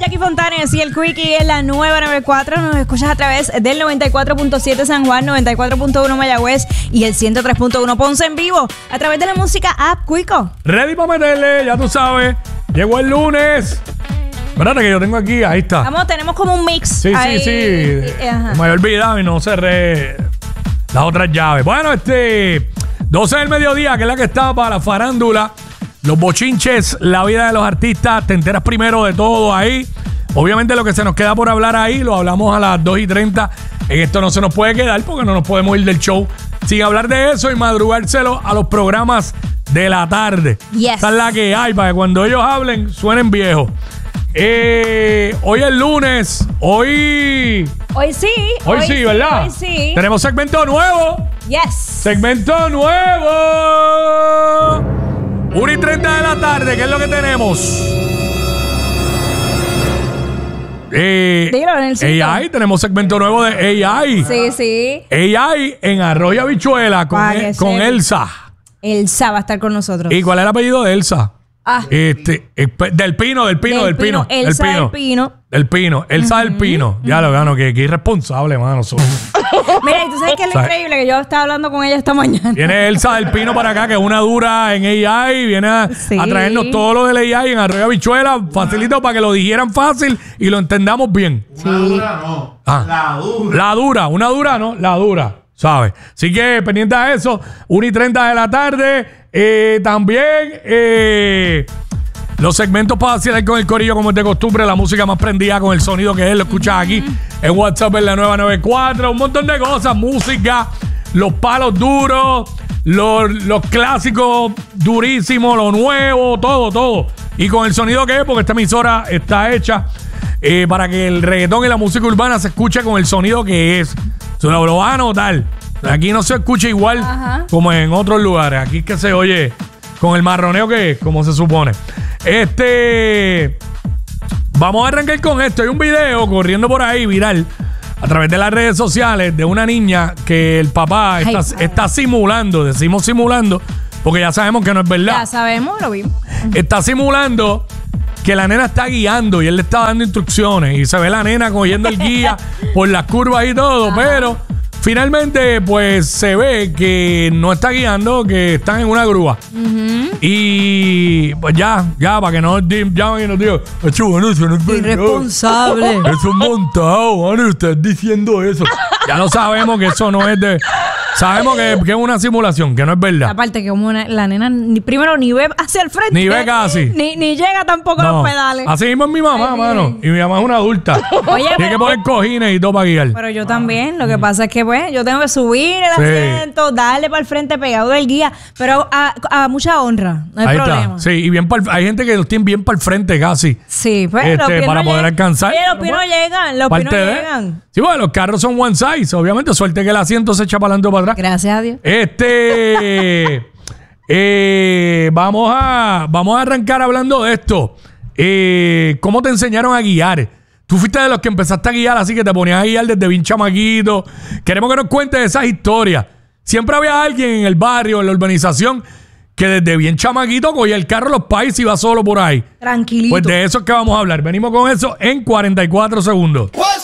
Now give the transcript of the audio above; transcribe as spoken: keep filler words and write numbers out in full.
Jackie Fontanes y el Quickie en la nueva noventa y cuatro. Nos escuchas a través del noventa y cuatro punto siete San Juan, noventa y cuatro punto uno Mayagüez y el ciento tres punto uno Ponce en vivo a través de la música App Quico. Ready para meterle, ya tú sabes. Llegó el lunes. Espérate que yo tengo aquí, ahí está. Vamos, tenemos como un mix. Sí, ahí, sí, sí. Y, ajá. Me había olvidado y no cerré las otras llaves. Bueno, este doce del mediodía, que es la que estaba para la farándula. Los bochinches, la vida de los artistas, te enteras primero de todo ahí. Obviamente lo que se nos queda por hablar ahí, lo hablamos a las dos y treinta. En esto no se nos puede quedar porque no nos podemos ir del show sin hablar de eso y madrugárselo a los programas de la tarde. Yes. Esa es la que hay, para que cuando ellos hablen suenen viejos. Eh, hoy es lunes, hoy... Hoy sí. Hoy, hoy sí, ¿verdad? Hoy sí. Tenemos segmento nuevo. Yes. Segmento nuevo. una y treinta de la tarde, ¿qué es lo que tenemos? Eh, Dilo, Nelsito. A I, tenemos segmento nuevo de A I. Sí, sí. A I en Arroyo Habichuela con, el, con Elsa. Elsa va a estar con nosotros. ¿Y cuál es el apellido de Elsa? Ah. Este, del Pino, del Pino, del, del Pino. Pino. Elsa del Pino. del Pino. Del Pino. Elsa uh-huh. del Pino. Ya uh-huh. lo gano, que, que irresponsable, mano. Mira, y tú sabes que es lo increíble que yo estaba hablando con ella esta mañana. Viene Elsa del Pino para acá, que es una dura en A I. Viene a, sí. a traernos todo lo del A I en Arroyo Habichuela. Facilito para que lo dijeran fácil y lo entendamos bien. Sí. Una dura no. Ah. La dura. La dura. Una dura no. La dura. ¿Sabes? Así que pendiente a eso. una y treinta de la tarde. Eh, también eh, los segmentos para vacilar con el corillo como es de costumbre. La música más prendida con el sonido que es. Lo escuchas aquí en WhatsApp en la nueva noventa y cuatro. Un montón de cosas. Música. Los palos duros. Los, los clásicos durísimos. Lo nuevo. Todo, todo. Y con el sonido que es. Porque esta emisora está hecha eh, para que el reggaetón y la música urbana se escuche con el sonido que es. Se lo, lo van a notar. Aquí no se escucha igual Ajá. como en otros lugares. Aquí es que se oye con el marroneo que es, como se supone. Este... Vamos a arrancar con esto. Hay un video corriendo por ahí viral a través de las redes sociales de una niña que el papá está, está simulando. Decimos simulando porque ya sabemos que no es verdad. Ya sabemos, lo vimos. Está simulando que la nena está guiando y él le está dando instrucciones y se ve la nena cogiendo el guía por las curvas y todo, Ajá. pero finalmente pues se ve que no está guiando, que están en una grúa. Uh-huh. Y pues ya, ya, para que no llamen y nos digan, bueno, eso no es verdad. Irresponsable. Eso es montado, mano, y usted diciendo eso. Ya lo sabemos que eso no es de... Sabemos que, que es una simulación, que no es verdad. Aparte que como una, la nena ni, primero ni ve hacia el frente. Ni ve casi. Ni, ni llega tampoco no. a los pedales. Así mismo es mi mamá, Ay, mano. Y mi mamá es una adulta. Oye, Tiene pero, que poner cojines y todo para guiar. Pero yo también. Lo que pasa es que pues yo tengo que subir el sí. asiento, darle para el frente pegado del guía. Pero a, a mucha honra. No hay Ahí problema. Está. Sí, y bien para hay gente que los tiene bien para el frente casi. Sí, pues este, los pies para no poder llegan. alcanzar. Sí, los pies no llegan. Los pies no llegan. Sí, bueno, los carros son one size. Obviamente, suerte que el asiento se echa para adelante o para atrás. Gracias a Dios. Este, eh, vamos a vamos a arrancar hablando de esto. Eh, ¿Cómo te enseñaron a guiar? Tú fuiste de los que empezaste a guiar, así que te ponías a guiar desde bien chamaquito. Queremos que nos cuentes esas historias. Siempre había alguien en el barrio, en la urbanización, que desde bien chamaquito cogía el carro, los pais y iba solo por ahí. Tranquilito. Pues de eso es que vamos a hablar. Venimos con eso en cuarenta y cuatro segundos.